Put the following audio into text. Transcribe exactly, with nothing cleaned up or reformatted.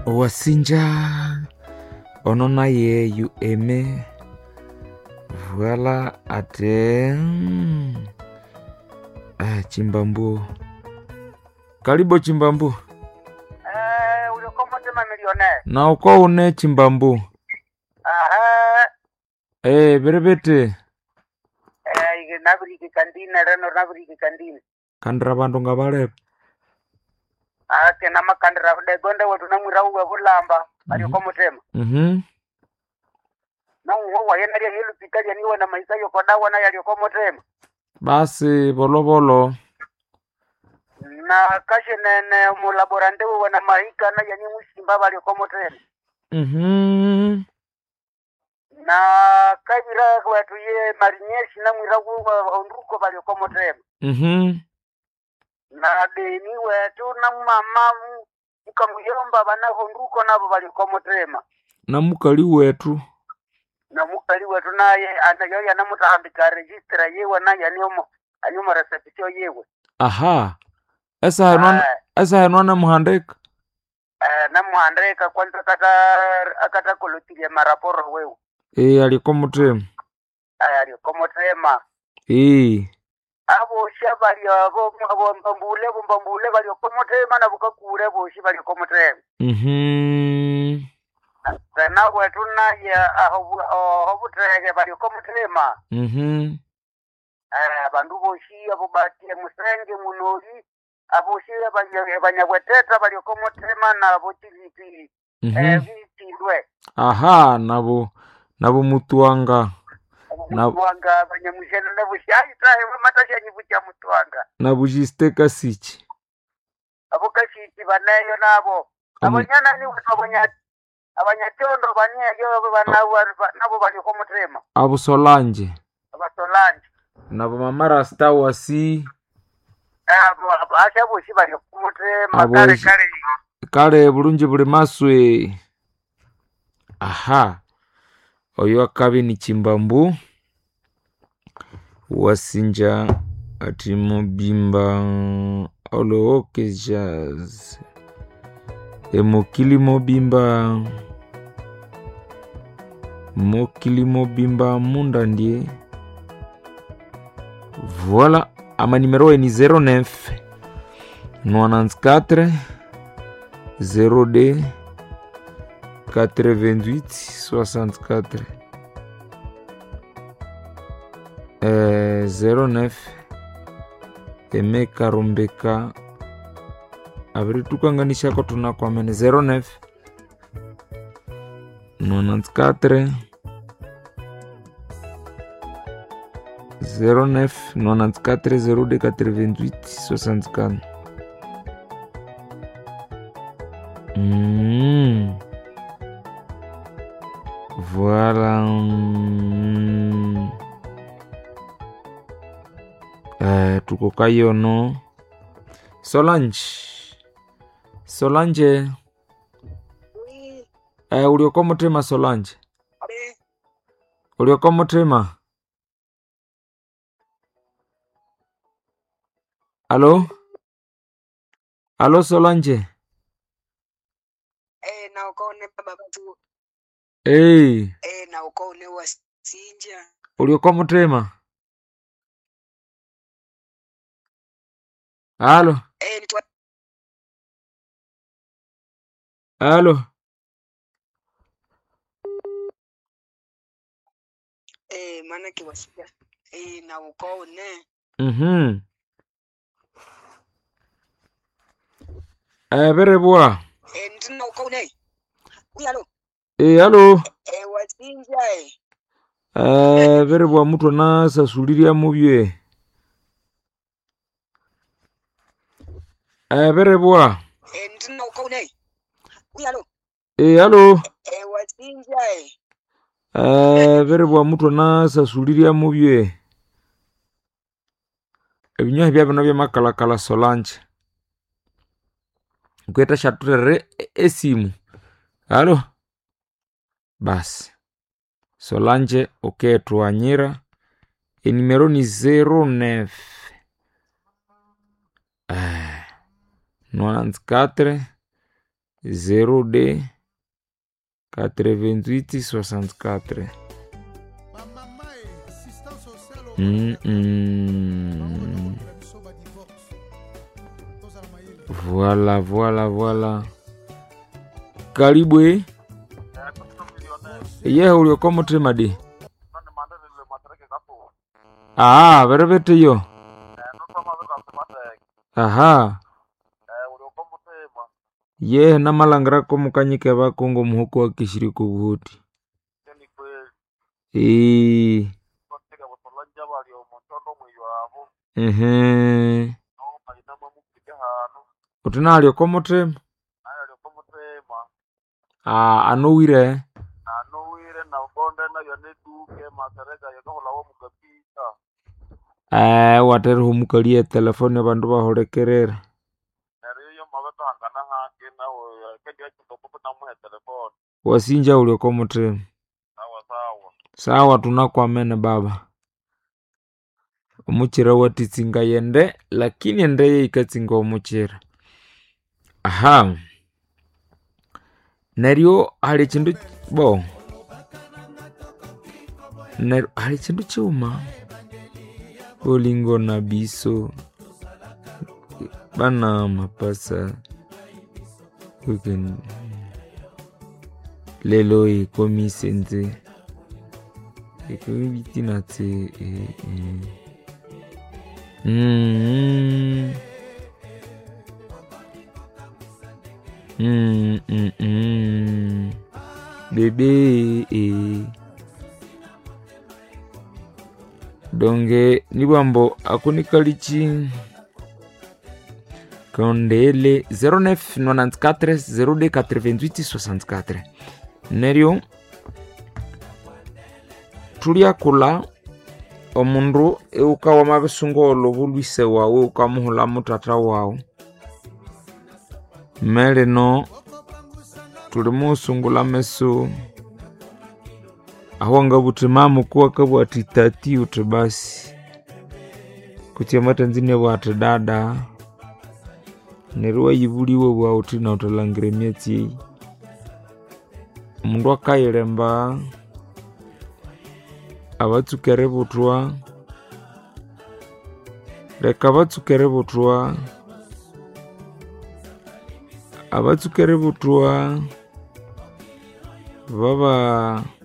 Wasinja onona ye yu eme. Voilà ate ah, Chimbambu. Karibu Chimbambu. Eh, ulikomo tema millionaire. Na uko une Chimbambu. Aha. Eh, berebete. Eh, ige nabiri kikandine reno nabiri kikandine. Kandra bandu ngabale. Ah, kena makandra de gonde wetu na mwirau we bulamba. Alikomo tema. Mhm. Na uwa yena ya hilu pitalia niwe na maisa yoko dawa na yalikomo tema. Basi bolo bolo. Na kashe nene mulaborante we na mahika na yani mushimba alikomo tema. Mhm. Na kabira wetu ye marinyeshi na mwirau we onduko alikomo tema. Mhm. Na deni wetu na mama mukamuyomba bana honduko nabo balikomo tema. Na mukali wetu. Na mukali wetu naye anayo yana mutahambika registra yewe na yanyomo anyuma reception yewe. Aha. Esa hanon esa hanon muhandeka. Eh na muhandeka kwanza kata akata kolotilia maraporo wewe. Eh, alikomo tema. Aya alikomo tema. Eh. Abo shabali abo abo mbambule mbambule bali komo tema na bukakure bo shibali komo tema. Mhm. Na wetu naye aho aho trege bali komo tema. Mhm. Eh bandu boshi abo batie musenge munoli abo shi abanya banyagweteta bali komo tema na abo tilipi. Eh vitindwe. Aha, nabo nabo mutuanga. Na mutuanga banyamushana na bushai tahe matasha nyibucha mutuanga. Na bujisteka sichi. Abo kashiti banayo nabo. Abo nyana ni abanya abanyatondo bania yo banawa nabo bali komo tema. Abo Solange. Abo Solange. Nabo mamara stawasi. Abo asha boshi bali komo tema kare kare. Kale bulungi buli maswe. Aha. Oyo akabi ni Chimbambu. Wasinja ati mobimba oloke jazz. Emokili mobimba. Mokili mobimba munda ndie. Voilà. Ama numero ni zéro neuf quatre-vingt-quatorze zéro deux quatre-vingt-huit soixante-quatre. Euh, zéro neuf Eme Karumbeka abiri tukanganisha ko tunakwamene zéro neuf quatre-vingt-quatorze zéro neuf quatre-vingt-quatorze zéro deux quatre-vingt-huit soixante-quatre. Mmh. Voilà. Mmh. Eh, tuko kayo no. Solange. Solange. Oui. Eh, ulioko mutema Solange. Abe. Ulioko mutema. Allo? Allo Solange. Eh na ukone baba tu. Eh. Eh na ukone Wasinja. Ulioko mutema. Allo? Eh nitwa. Allo? Eh maana kiwasikia. Eh na ukone. Mhm. Eh, berebwa. Eh ntina ukone. Oui allo. Eh, allo? Eh Wasinja eh. Eh, berebwa mutu na sasuliria mubye. Eh, berebwa. Eh ntina ukone. Oui allo. Eh, allo? Eh Wasinja eh. Eh, berebwa mutu na sasuliria mubye. Ebinyo bya bino bya makalakala Solange. Kweta shaturere esimu. Allo? Basi. Solange okay tuanyira. E numero ni zéro neuf eh, quatre-vingt-quatorze zéro deux quatre-vingt-huit soixante-quatre. Mm -mm. Voilà, voilà, voilà. Karibu eh. Ye ulioko mutima di. Ah, verevete yo. Aha. Ye na malangra ko mukanyike ba Kongo muhuko wa kishiriko buhuti. Eh. Ehe. Utina alioko mutima. Ah, anuwire. Eh, water humukalie telefone bandu bahorekerera. Wasinja ulioko mutima. Sawa tunakwamene baba. Umuchira watitsinga yende, lakini yende ye ikatsinga umuchira. Aha. Neryo hali chindu bo. Neryo hali chindu chuma. Olingo na biso. Bana mapasa. Kuken. Lelo ikomi senze. Ikomi bitina te. Eh, eh. Mm. Mm, mm, mm. Bebe eh. Donge nibambo akunikalichi Kondele zéro neuf quatre-vingt-quatorze zéro deux quatre-vingt-huit soixante-quatre. Neryo tulia kula omundu euka wa mabisungolo bulwise wawe ukamuhula mutata wawe. Mele no tulimu sungula meso aho nga butimamu kuwa kabu atitati utibasi kutia matanzine wate dada neruwa yibuliwe wa utina utalangire mieti mundu akayiremba abatukere butwa reka batukere butwa abatukere butwa baba